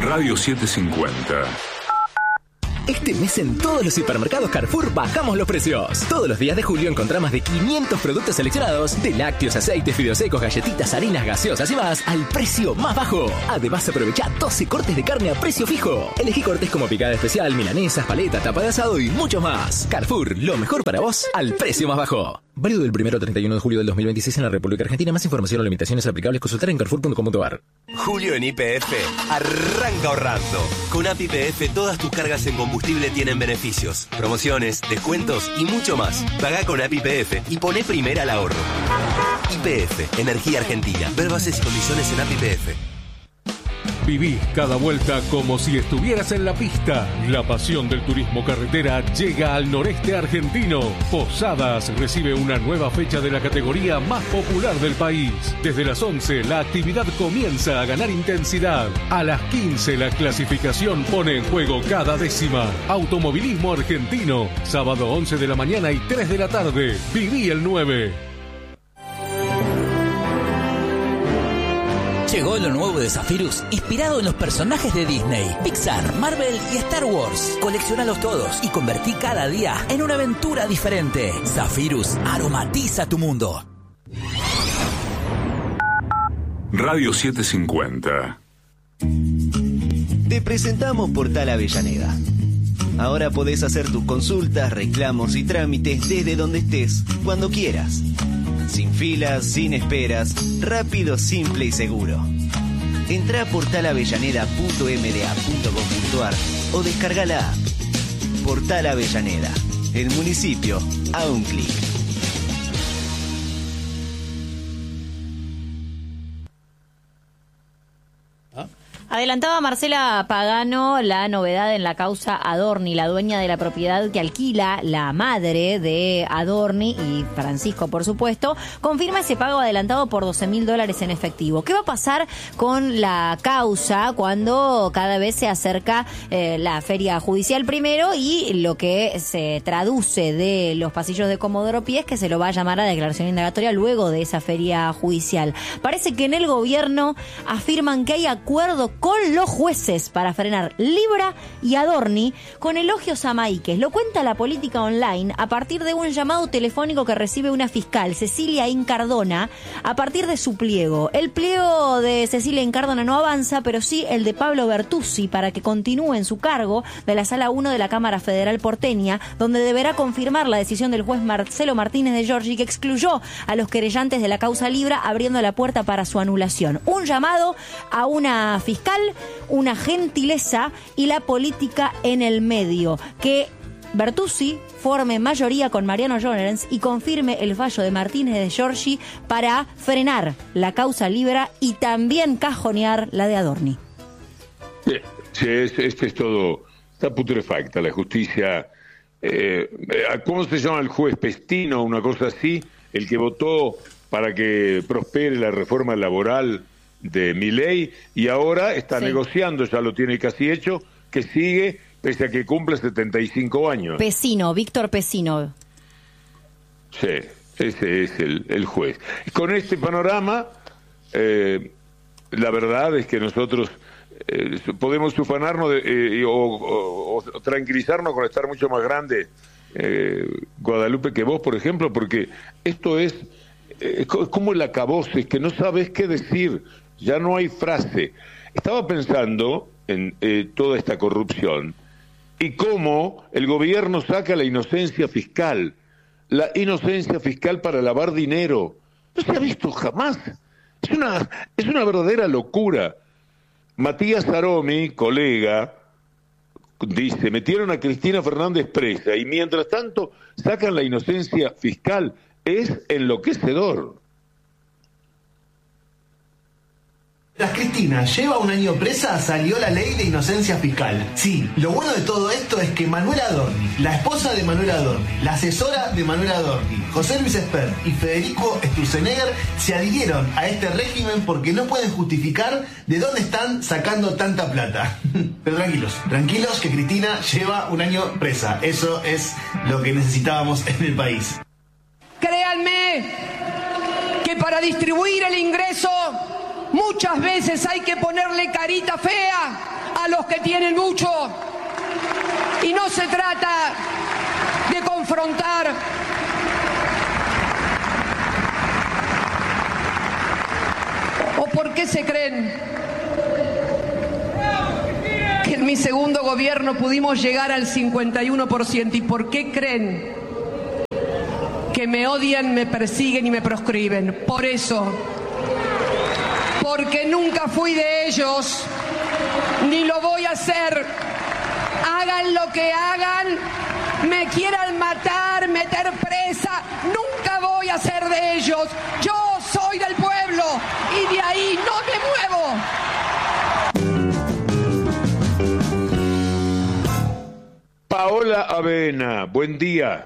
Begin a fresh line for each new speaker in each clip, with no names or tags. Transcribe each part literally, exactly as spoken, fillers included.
Radio setecientos cincuenta.
Este mes en todos los hipermercados Carrefour bajamos los precios. Todos los días de julio encontrás más de quinientos productos seleccionados, de lácteos, aceites, fideos secos, galletitas, harinas, gaseosas y más, al precio más bajo. Además, aprovecha doce cortes de carne a precio fijo. Elegí cortes como picada especial, milanesas, paleta, tapa de asado y mucho más. Carrefour, lo mejor para vos al precio más bajo. Válido del primero al treinta y uno de julio del dos mil veintiséis en la República Argentina. Más información o limitaciones aplicables consultar en carrefour punto com punto a r.
Julio en Y P F arranca ahorrando. Con A P I P F todas tus cargas en combustible tienen beneficios, promociones, descuentos y mucho más. Pagá con A P I P F y poné primera al ahorro. Y P F, Energía Argentina. Ver bases y condiciones en A P I P F.
Vivís cada vuelta como si estuvieras en la pista. La pasión del turismo carretera llega al noreste argentino. Posadas recibe una nueva fecha de la categoría más popular del país. Desde las once la actividad comienza a ganar intensidad. A las quince la clasificación pone en juego cada décima. Automovilismo argentino. Sábado once de la mañana y tres de la tarde. Viví el nueve.
Llegó lo nuevo de Zephyrus, inspirado en los personajes de Disney, Pixar, Marvel y Star Wars. Coleccionalos todos y convertí cada día en una aventura diferente. Zephyrus aromatiza tu mundo.
Radio setecientos cincuenta.
Te presentamos Portal Avellaneda. Ahora podés hacer tus consultas, reclamos y trámites desde donde estés, cuando quieras. Sin filas, sin esperas, rápido, simple y seguro. Entrá a portal avellaneda punto m d a punto com punto a r o descarga la app. Portal Avellaneda, el municipio a un clic.
Adelantaba Marcela Pagano la novedad en la causa Adorni. La dueña de la propiedad que alquila, la madre de Adorni y Francisco, por supuesto, confirma ese pago adelantado por doce mil dólares en efectivo. ¿Qué va a pasar con la causa cuando cada vez se acerca eh, la feria judicial primero y lo que se traduce de los pasillos de Comodoro Pi es que se lo va a llamar a declaración indagatoria luego de esa feria judicial? Parece que en el gobierno afirman que hay acuerdo con los jueces para frenar Libra y Adorni con elogios a Maíquez. Lo cuenta La Política Online a partir de un llamado telefónico que recibe una fiscal, Cecilia Incardona, a partir de su pliego. El pliego de Cecilia Incardona no avanza, pero sí el de Pablo Bertuzzi para que continúe en su cargo de la Sala uno de la Cámara Federal porteña, donde deberá confirmar la decisión del juez Marcelo Martínez de Giorgi, que excluyó a los querellantes de la causa Libra, abriendo la puerta para su anulación. Un llamado a una fiscal, una gentileza y la política en el medio. Que Bertuzzi forme mayoría con Mariano Llorens y confirme el fallo de Martínez de Giorgi para frenar la causa Libra y también cajonear la de Adorni.
Sí, sí, esto es todo, está putrefacta la justicia. Eh, ¿Cómo se llama el juez Pestino? Una cosa así, el que votó para que prospere la reforma laboral de Milei, y ahora está sí. negociando, ya lo tiene casi hecho, que sigue pese a que cumple setenta y cinco años.
Pesino, Víctor Pesino.
Sí, ese es el, el juez. Con este panorama, eh, la verdad es que nosotros eh, podemos ufanarnos de, eh, o, o, o tranquilizarnos con estar mucho más grande, eh, Guadalupe, que vos, por ejemplo, porque esto es, eh, es como el acabose, que no sabes qué decir. Ya no hay frase. Estaba pensando en eh, toda esta corrupción y cómo el gobierno saca la inocencia fiscal, la inocencia fiscal para lavar dinero. No se ha visto jamás. Es una, es una verdadera locura. Matías Aromi, colega, dice, metieron a Cristina Fernández presa y mientras tanto sacan la inocencia fiscal. Es enloquecedor.
Tras Cristina lleva un año presa, salió la ley de inocencia fiscal. Sí, lo bueno de todo esto es que Manuela Adorni, la esposa de Manuela Adorni, la asesora de Manuela Adorni, José Luis Espert y Federico Sturzenegger se adhirieron a este régimen porque no pueden justificar de dónde están sacando tanta plata. Pero tranquilos, tranquilos que Cristina lleva un año presa. Eso es lo que necesitábamos en el país.
Créanme que para distribuir el ingreso muchas veces hay que ponerle carita fea los que tienen mucho. Y no se trata de confrontar o por qué se creen que en mi segundo gobierno pudimos llegar al cincuenta y uno por ciento y por qué creen que me odian, me persiguen y me proscriben. Por eso, porque nunca fui de ellos, ni lo voy a hacer. Hagan lo que hagan, me quieran matar, meter presa, nunca voy a ser de ellos. Yo soy del pueblo y de ahí no me muevo.
Paola Avena, buen día.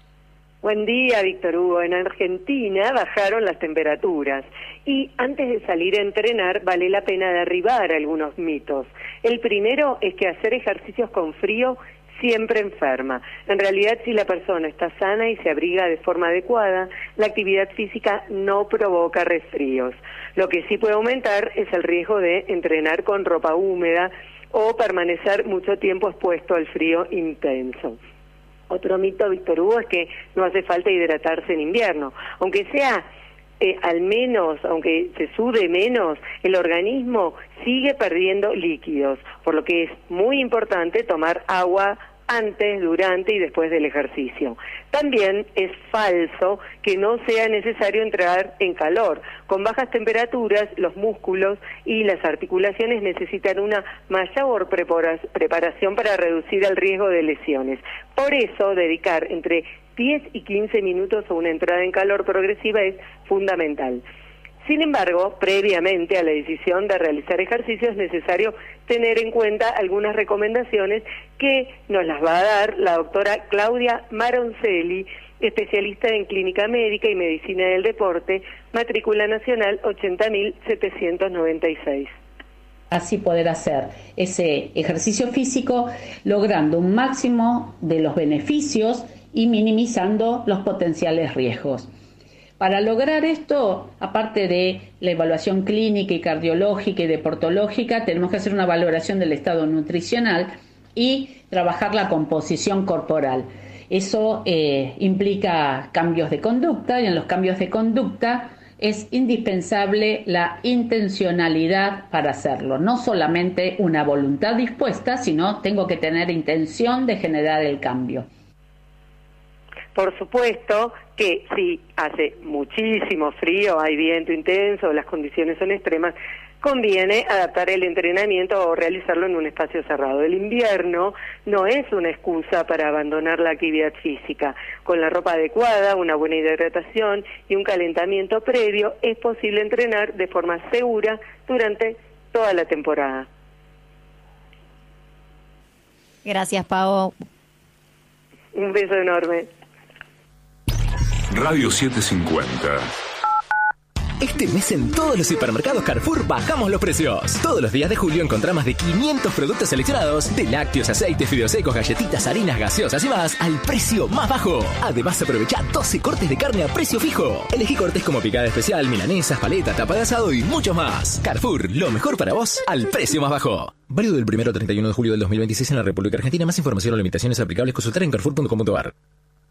Buen día, Víctor Hugo. En Argentina bajaron las temperaturas y antes de salir a entrenar vale la pena derribar algunos mitos. El primero es que hacer ejercicios con frío siempre enferma. En realidad, si la persona está sana y se abriga de forma adecuada, la actividad física no provoca resfríos. Lo que sí puede aumentar es el riesgo de entrenar con ropa húmeda o permanecer mucho tiempo expuesto al frío intenso. Otro mito, Víctor Hugo, es que no hace falta hidratarse en invierno. Aunque sea eh, al menos, aunque se sude menos, el organismo sigue perdiendo líquidos, por lo que es muy importante tomar agua antes, durante y después del ejercicio. También es falso que no sea necesario entrar en calor. Con bajas temperaturas, los músculos y las articulaciones necesitan una mayor preparación para reducir el riesgo de lesiones. Por eso, dedicar entre diez y quince minutos a una entrada en calor progresiva es fundamental. Sin embargo, previamente a la decisión de realizar ejercicio es necesario tener en cuenta algunas recomendaciones que nos las va a dar la doctora Claudia Maroncelli, especialista en clínica médica y medicina del deporte, matrícula nacional ochenta mil setecientos noventa y seis.
Así poder hacer ese ejercicio físico logrando un máximo de los beneficios y minimizando los potenciales riesgos. Para lograr esto, aparte de la evaluación clínica y cardiológica y deportológica, tenemos que hacer una valoración del estado nutricional y trabajar la composición corporal. Eso eh, implica cambios de conducta y en los cambios de conducta es indispensable la intencionalidad para hacerlo. No solamente una voluntad dispuesta, sino tengo que tener intención de generar el cambio.
Por supuesto que si hace muchísimo frío, hay viento intenso, las condiciones son extremas, conviene adaptar el entrenamiento o realizarlo en un espacio cerrado. El invierno no es una excusa para abandonar la actividad física. Con la ropa adecuada, una buena hidratación y un calentamiento previo, es posible entrenar de forma segura durante toda la temporada.
Gracias, Pau.
Un beso enorme.
Radio setecientos cincuenta.
Este mes en todos los hipermercados Carrefour bajamos los precios. Todos los días de julio encontrá más de quinientos productos seleccionados de lácteos, aceites, fideos secos, galletitas, harinas gaseosas y más al precio más bajo. Además aprovecha doce cortes de carne a precio fijo. Elegí cortes como picada especial, milanesas, paleta, tapa de asado y mucho más. Carrefour, lo mejor para vos al precio más bajo. Válido del primero al treinta y uno de julio del dos mil veintiséis en la República Argentina. Más información o limitaciones aplicables consultar en carrefour punto com punto a r.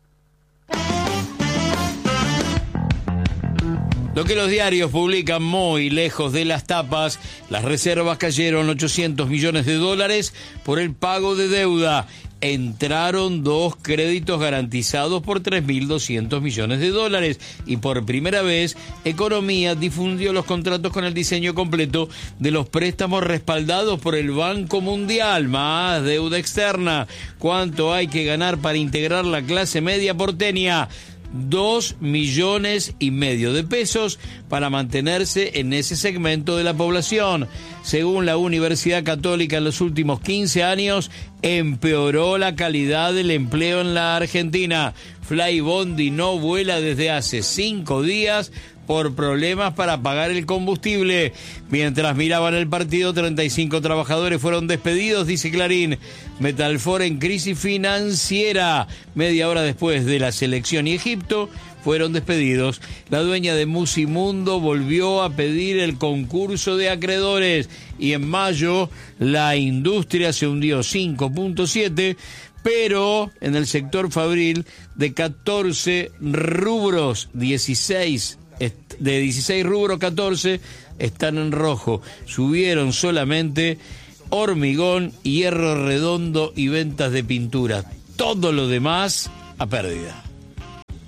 Lo que los diarios publican muy lejos de las tapas, las reservas cayeron ochocientos millones de dólares por el pago de deuda. Entraron dos créditos garantizados por tres mil doscientos millones de dólares y por primera vez Economía difundió los contratos con el diseño completo de los préstamos respaldados por el Banco Mundial. Más deuda externa. ¿Cuánto hay que ganar para integrar la clase media porteña? Dos millones y medio de pesos para mantenerse en ese segmento de la población. Según la Universidad Católica, en los últimos quince años empeoró la calidad del empleo en la Argentina. Flybondi no vuela desde hace cinco días por problemas para pagar el combustible. Mientras miraban el partido, treinta y cinco trabajadores fueron despedidos, dice Clarín. Metalfor en crisis financiera. Media hora después de la selección y Egipto, fueron despedidos. La dueña de Musimundo volvió a pedir el concurso de acreedores y en mayo la industria se hundió cinco punto siete, pero en el sector fabril de catorce rubros, dieciséis, de dieciséis rubros, catorce están en rojo. Subieron solamente hormigón, hierro redondo y ventas de pintura. Todo lo demás a pérdida.